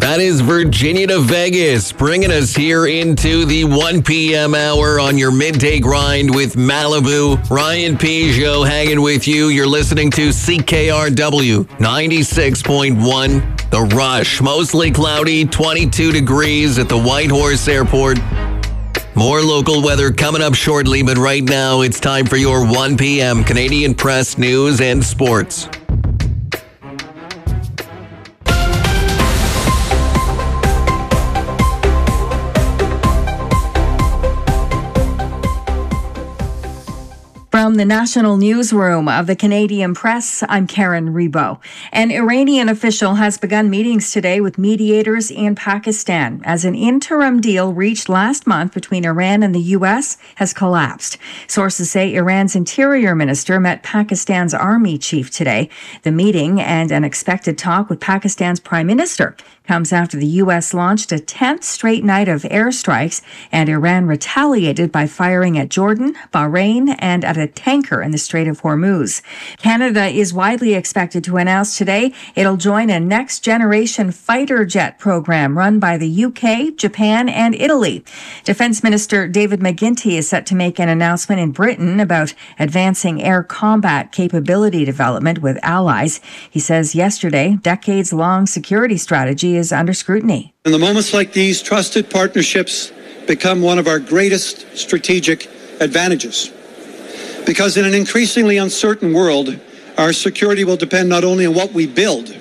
That is Virginia to Vegas, bringing us here into the 1 p.m. hour on your midday grind with Malibu. Ryan Peugeot hanging with you. You're listening to CKRW 96.1. The Rush, mostly cloudy, 22 degrees at the Whitehorse Airport. More local weather coming up shortly, but right now it's time for your 1 p.m. Canadian Press News and Sports. From the National Newsroom of the Canadian Press, I'm Karen Rebo. An Iranian official has begun meetings today with mediators in Pakistan as an interim deal reached last month between Iran and the U.S. has collapsed. Sources say Iran's interior minister met Pakistan's army chief today. The meeting and an expected talk with Pakistan's prime minister comes after the U.S. launched a 10th straight night of airstrikes, and Iran retaliated by firing at Jordan, Bahrain, and at a tanker in the Strait of Hormuz. Canada is widely expected to announce today it'll join a next-generation fighter jet program run by the UK, Japan, and Italy. Defense Minister David McGuinty is set to make an announcement in Britain about advancing air combat capability development with allies. He says yesterday, decades-long security strategy is under scrutiny. In the moments like these, trusted partnerships become one of our greatest strategic advantages. Because in an increasingly uncertain world, our security will depend not only on what we build,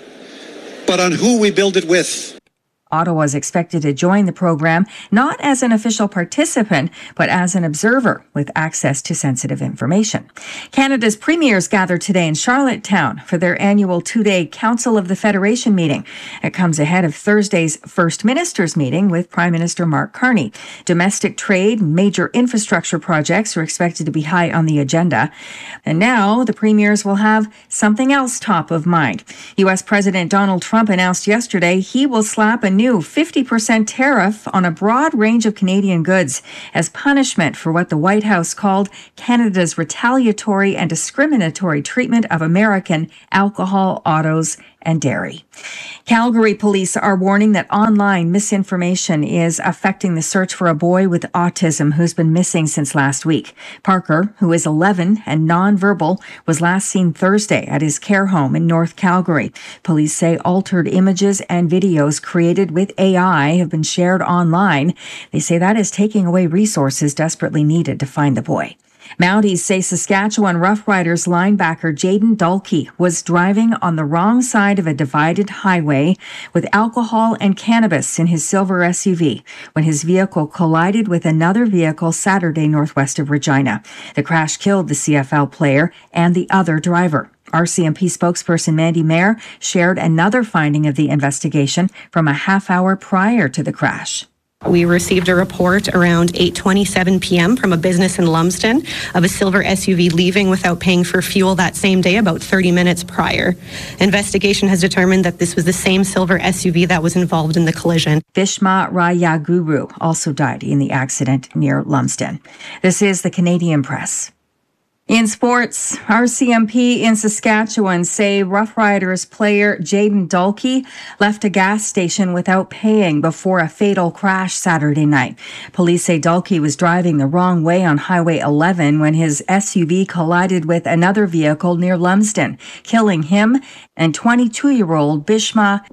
but on who we build it with. Ottawa is expected to join the program not as an official participant, but as an observer with access to sensitive information. Canada's premiers gather today in Charlottetown for their annual two-day Council of the Federation meeting. It comes ahead of Thursday's First Ministers meeting with Prime Minister Mark Carney. Domestic trade and major infrastructure projects are expected to be high on the agenda. And now the premiers will have something else top of mind. U.S. President Donald Trump announced yesterday he will slap a new 50% tariff on a broad range of Canadian goods as punishment for what the White House called Canada's retaliatory and discriminatory treatment of American alcohol, autos, and dairy. Calgary police are warning that online misinformation is affecting the search for a boy with autism who's been missing since last week. Parker, who is 11 and nonverbal, was last seen Thursday at his care home in North Calgary. Police say altered images and videos created with AI have been shared online. They say that is taking away resources desperately needed to find the boy. Mounties say Saskatchewan Roughriders linebacker Jayden Dalkey was driving on the wrong side of a divided highway with alcohol and cannabis in his silver SUV when his vehicle collided with another vehicle Saturday northwest of Regina. The crash killed the CFL player and the other driver. RCMP spokesperson Mandy Mayer shared another finding of the investigation from a half hour prior to the crash. We received a report around 8:27 p.m. from a business in Lumsden of a silver SUV leaving without paying for fuel that same day, about 30 minutes prior. Investigation has determined that this was the same silver SUV that was involved in the collision. Bhishma Rayaguru also died in the accident near Lumsden. This is the Canadian Press. In sports, RCMP in Saskatchewan say Roughriders player Jayden Dalkey left a gas station without paying before a fatal crash Saturday night. Police say Dalkey was driving the wrong way on Highway 11 when his SUV collided with another vehicle near Lumsden, killing him and 22-year-old Bhishma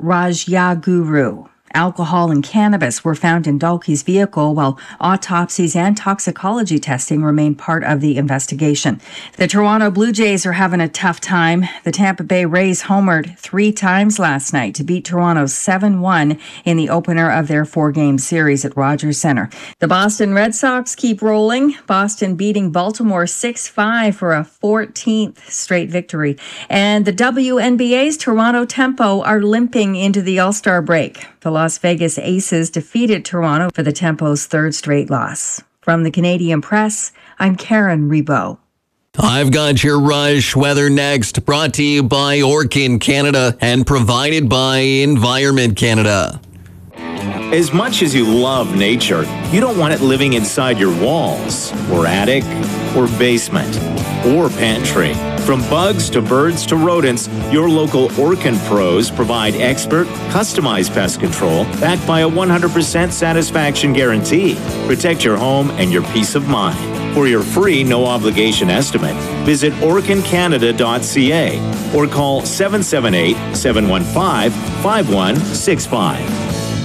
Rayaguru. Alcohol and cannabis were found in Dalkey's vehicle, while autopsies and toxicology testing remain part of the investigation. The Toronto Blue Jays are having a tough time. The Tampa Bay Rays homered 3 times last night to beat Toronto 7-1 in the opener of their 4-game series at Rogers Centre. The Boston Red Sox keep rolling. Boston beating Baltimore 6-5 for a 14th straight victory. And the WNBA's Toronto Tempo are limping into the All-Star break. The Las Vegas Aces defeated Toronto for the Tempo's 3rd straight loss. From the Canadian Press, I'm Karen Rebo. I've got your Rush weather next, brought to you by Orkin Canada and provided by Environment Canada. As much as you love nature, you don't want it living inside your walls or attic or basement or pantry. From bugs to birds to rodents, your local Orkin pros provide expert, customized pest control backed by a 100% satisfaction guarantee. Protect your home and your peace of mind. For your free no-obligation estimate, visit orkincanada.ca or call 778-715-5165.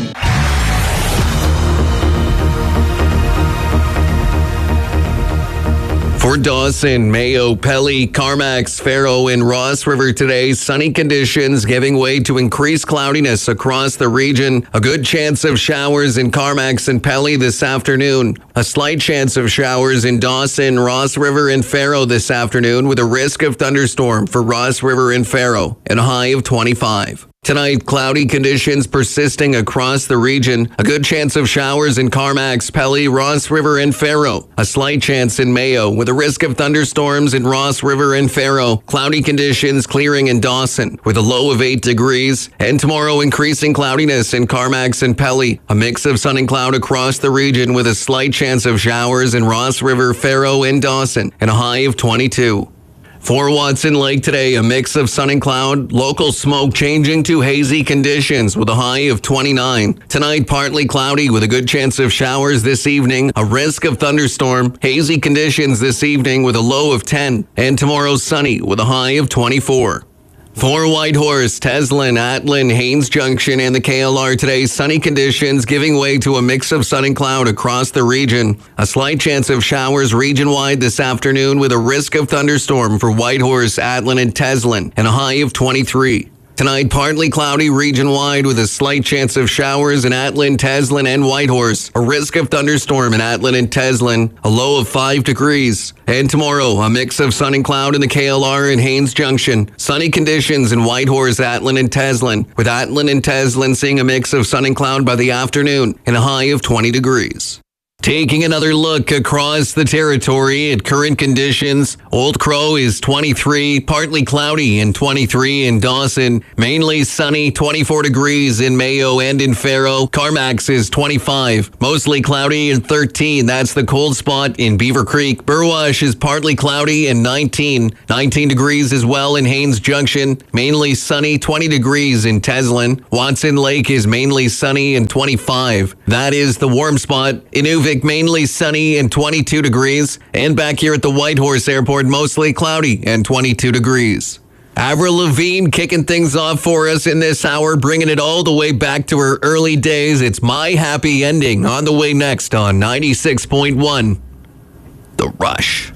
For Dawson, Mayo, Pelly, Carmacks, Faro, and Ross River today, sunny conditions giving way to increased cloudiness across the region. A good chance of showers in Carmacks and Pelly this afternoon. A slight chance of showers in Dawson, Ross River, and Faro this afternoon with a risk of thunderstorm for Ross River and Faro and a high of 25. Tonight, cloudy conditions persisting across the region. A good chance of showers in Carmacks, Pelly, Ross River, and Faro. A slight chance in Mayo with a risk of thunderstorms in Ross River and Faro. Cloudy conditions clearing in Dawson with a low of 8 degrees. And tomorrow, increasing cloudiness in Carmacks and Pelly. A mix of sun and cloud across the region with a slight chance of showers in Ross River, Faro, and Dawson. And a high of 22. For Watson Lake today, a mix of sun and cloud, local smoke changing to hazy conditions with a high of 29. Tonight, partly cloudy with a good chance of showers this evening, a risk of thunderstorm, hazy conditions this evening with a low of 10. And tomorrow, sunny with a high of 24. For Whitehorse, Teslin, Atlin, Haines Junction, and the KLR today, sunny conditions giving way to a mix of sun and cloud across the region. A slight chance of showers region-wide this afternoon with a risk of thunderstorm for Whitehorse, Atlin, and Teslin, and a high of 23. Tonight, partly cloudy region-wide with a slight chance of showers in Atlin, Teslin, and Whitehorse. A risk of thunderstorm in Atlin and Teslin, a low of 5 degrees. And tomorrow, a mix of sun and cloud in the KLR and Haines Junction. Sunny conditions in Whitehorse, Atlin, and Teslin, with Atlin and Teslin seeing a mix of sun and cloud by the afternoon and a high of 20 degrees. Taking another look across the territory at current conditions, Old Crow is 23, partly cloudy, and 23 in Dawson. Mainly sunny, 24 degrees in Mayo and in Faro. Carmacks is 25, mostly cloudy, and 13. That's the cold spot in Beaver Creek. Burwash is partly cloudy and 19 degrees as well in Haines Junction. Mainly sunny, 20 degrees in Teslin. Watson Lake is mainly sunny and 25. That is the warm spot. Inuvik mainly sunny and 22 degrees. And back here at the Whitehorse Airport, mostly cloudy and 22 degrees. Avril Lavigne kicking things off for us in this hour, bringing it all the way back to her early days. It's My Happy Ending on the way next on 96.1 The Rush.